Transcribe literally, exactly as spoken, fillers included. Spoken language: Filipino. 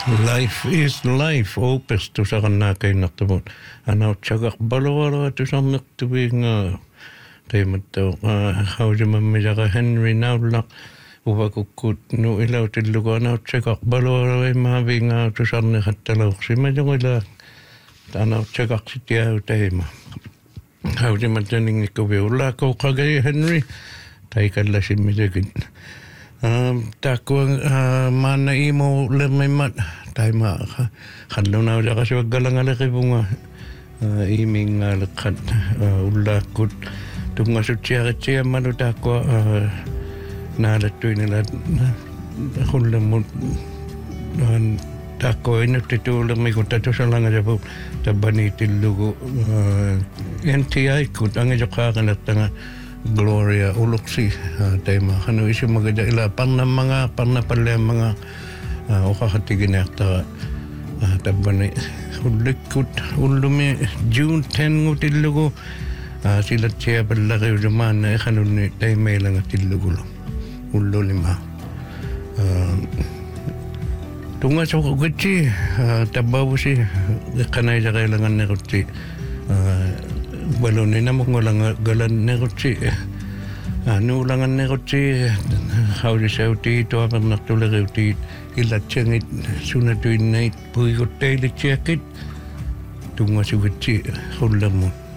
Life is life. Opes tu sa kan na kay naktabon. Anaw tsagak balawala tu sa naktabi nga. Tayo mataw. How di mamaya ka Henry Naulak. Uwa kukut no ilaw tilugo. Anaw tsagak balawala ay mabi nga tu sa nakatalaw. Si madyo ila. Anaw tsagak si tiyaw tayo ma. How di mataning ikawi. Ula ko kagay Henry. Tayo kala si madagin. Um, takwang uh, mana imo lemay mat tay ma hadlaw na wala kasi wag galang ala kay bunga uh, iming uh, lakat uh, ulakot tunga sa tiya tiya mano takwa uh, nalatoy nila kulang mo uh, takwa ina titulang may kutato sa lang aja po tabanitil lugo uh, N T I kut ang aja kakalat nga Gloria Uluksi uh, tayo mga kano isi magada ila pan na mga pan na pala mga uh, o kakatigin akta uh, tabani ulikut ulumi June tenth ngutilugo uh, sila siya pala kayo duman na kanon ni tayo may lang atilugo ulo lima uh, tunga sa kukutsi uh, tabaw si kanay sa kailangan na kutsi uh, balon ni namok ngolang galan negotsi anu ulangan negotsi how di sauti to apa nak tula geuti ila chengit sunatuin night pui ko tele chekit tunga si gutsi hulam